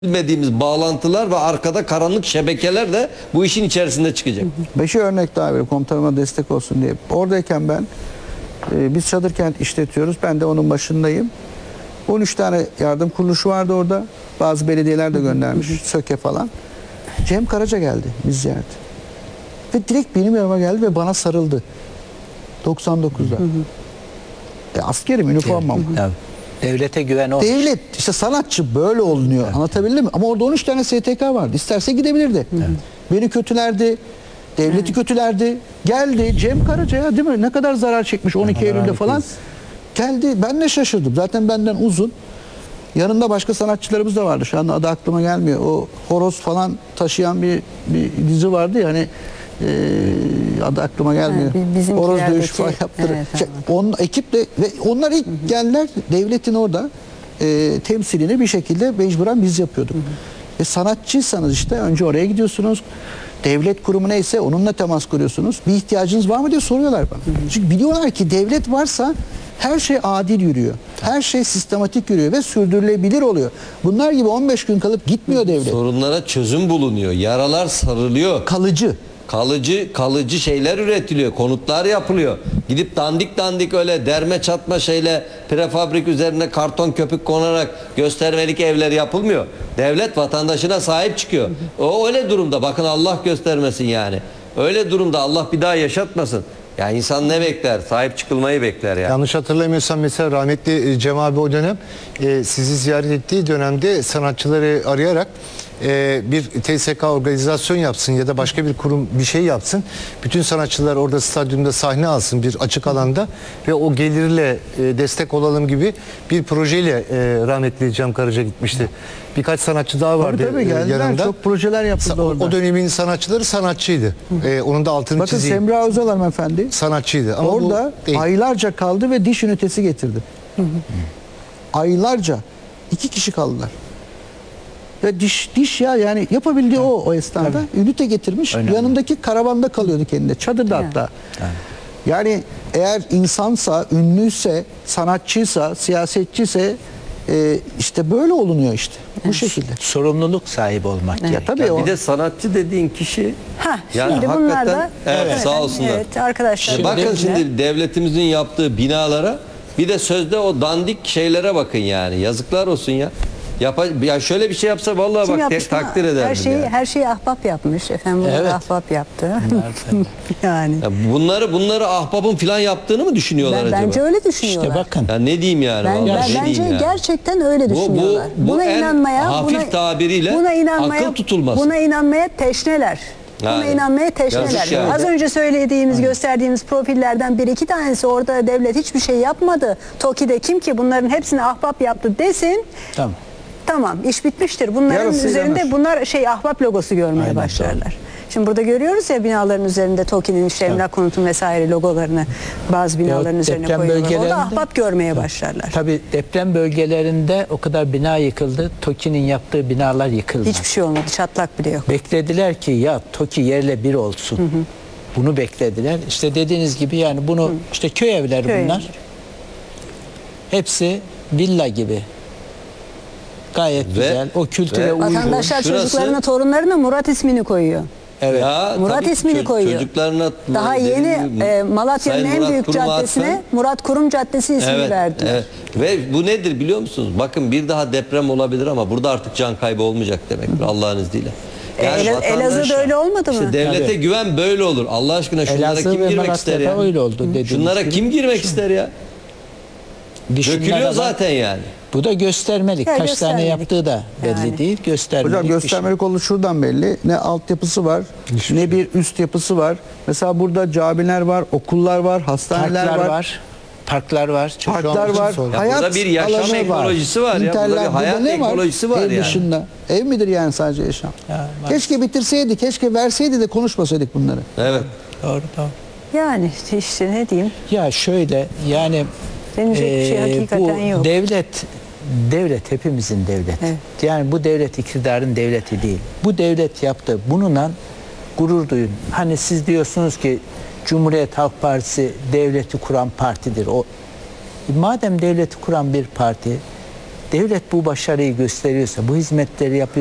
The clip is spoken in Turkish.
bilmediğimiz bağlantılar ve arkada karanlık şebekeler de bu işin içerisinde çıkacak. Beşi örnek daha vereyim komutanıma destek olsun diye. Oradayken ben biz çadır kent işletiyoruz. Ben de onun başındayım. 13 tane yardım kuruluşu vardı orada. Bazı belediyeler de göndermiş. Söke falan. Cem Karaca geldi biz ziyarete. Ve direkt benim yanıma geldi ve bana sarıldı. 99'da. Askerim, üniformam. Tabii. Devlete güven o. Devlet, işte sanatçı böyle olunuyor. Evet. Anlatabildim mi? Ama orada 13 tane STK vardı. İsterse gidebilirdi. Evet. Beni kötülerdi. Devleti kötülerdi. Geldi Cem Karaca, ya değil mi? Ne kadar zarar çekmiş 12 Eylül'de falan. Geldi. Ben de şaşırdım. Zaten benden uzun. Yanında başka sanatçılarımız da vardı. Şu anda adı aklıma gelmiyor. O horoz falan taşıyan bir dizi vardı ya, hani adı aklıma gelmiyor. Horoz dövüşü falan yaptırır. Evet, onun ekiple ve onlar ilk geldiler, devletin orada temsilini bir şekilde mecburen biz yapıyorduk. Ve sanatçıysanız işte önce oraya gidiyorsunuz. Devlet kurumu neyse onunla temas kuruyorsunuz. Bir ihtiyacınız var mı diye soruyorlar bana. Çünkü biliyorlar ki devlet varsa her şey adil yürüyor. Her şey sistematik yürüyor ve sürdürülebilir oluyor. Bunlar gibi 15 gün kalıp gitmiyor devlet. Sorunlara çözüm bulunuyor. Yaralar sarılıyor. Kalıcı şeyler üretiliyor. Konutlar yapılıyor. Gidip dandik öyle derme çatma şeyle prefabrik üzerine karton köpük konarak göstermelik evler yapılmıyor. Devlet vatandaşına sahip çıkıyor. O öyle durumda, bakın Allah göstermesin yani. Öyle durumda Allah bir daha yaşatmasın. Yani insan ne bekler? Sahip çıkılmayı bekler yani. Yanlış hatırlamıyorsam mesela rahmetli Cem abi o dönem sizi ziyaret ettiği dönemde sanatçıları arayarak bir TSK organizasyon yapsın ya da başka bir kurum bir şey yapsın. Bütün sanatçılar orada stadyumda sahne alsın bir açık alanda ve o gelirle destek olalım gibi bir projeyle rahmetli Cem Karaca gitmişti. Birkaç sanatçı daha vardı yanında. Çok projeler yapıldı orada. O dönemin sanatçıları sanatçıydı. Onun da altını bakın çizeyim. Semra Özal hanımefendi sanatçıydı. Ama orada aylarca kaldı ve diş ünitesi getirdi. Aylarca 2 kişi kaldılar. Ve diş ya, yani yapabildiği o esnada ünite getirmiş. Önemli. Yanındaki karavanda kalıyordu kendine. Çadırda hatta. Yani eğer insansa, ünlüyse, sanatçıysa, siyasetçiyse işte böyle olunuyor işte. Bu şekilde. Sorumluluk sahibi olmak gerekiyor. Tabii bir de sanatçı dediğin kişi yani şimdi bunlar da sağ olsunlar. Evet arkadaşlar. Bakın şimdi devletimizin yaptığı binalara, bir de sözde o dandik şeylere bakın yani. Yazıklar olsun ya. Ya şöyle bir şey yapsa vallahi kim bak takdir ederim. Her şeyi ahbap yapmış efendim. Bunu ahbap yaptı. yani. Ya bunları ahbabın falan yaptığını mı düşünüyorlar acaba? Bence öyle düşünüyorlar. İşte bakın. Ya ne diyeyim yani? Bence yani. Gerçekten öyle düşünüyorlar. Bu hafif tabiriyle akıl tutulması. Buna inanmaya teşneler. Buna inanmaya teşneler. Yani. Az önce söylediğimiz, gösterdiğimiz profillerden bir iki tanesi orada devlet hiçbir şey yapmadı. TOKİ'de kim ki bunların hepsini ahbap yaptı desin. Tamam, iş bitmiştir. Bunların üzerinde bunlar ahbap logosu görmeye başlarlar. Şimdi burada görüyoruz ya binaların üzerinde TOKİ'nin işte emlak konutum vesaire logolarını bazı binaların üzerine koyuyorlar. Orada ahbap görmeye başlarlar. Tabii deprem bölgelerinde o kadar bina yıkıldı. TOKİ'nin yaptığı binalar yıkıldı. Hiçbir şey olmadı. Çatlak bile yok. Beklediler ki ya TOKİ yerle bir olsun. Bunu beklediler. İşte dediğiniz gibi yani bunu işte köy evleri bunlar. Hepsi villa gibi. Gayet güzel. O kültüre uygun. Vatandaşlar çocuklarına, torunlarına Murat ismini koyuyor. Evet. Ya, Murat ismini koyuyor. Çocuklarına daha yeni Malatya'nın en büyük caddesine Murat Kurum Caddesi ismini verdiler. Evet. Ve bu nedir biliyor musunuz? Bakın bir daha deprem olabilir ama burada artık can kaybı olmayacak demektir Allah'ın izniyle. Yani Elazığ'da öyle olmadı mı? İşte devlete güven böyle olur. Allah aşkına şunlara Elazığ kim girmek ister ya? Öyle oldu şunlara kim girmek ister ya? Dökülüyor zaten yani. Bu da göstermelik. Kaç tane yaptığı da belli değil. Göstermelik. Hocam göstermelik olduğu şuradan belli. Ne altyapısı var, ne bir üst yapısı var. Mesela burada camiler var, okullar var, hastaneler var. Parklar var. Parklar var. Hayat burada bir yaşam ekolojisi var ya. Burada bir hayat ekolojisi var yani. Ev dışında. Ev midir yani sadece yaşam? Keşke bitirseydi, keşke verseydi de konuşmasaydık bunları. Evet. Doğru. Yani işte ne diyeyim? Ya şöyle yani denecek bir şey hakikaten yok. Devlet hepimizin devleti. Evet. Yani bu devlet iktidarın devleti değil. Bu devlet yaptı. Bununla gurur duyun. Hani siz diyorsunuz ki Cumhuriyet Halk Partisi devleti kuran partidir. Madem devleti kuran bir parti Devlet bu başarıyı gösteriyorsa, bu hizmetleri yapıyor.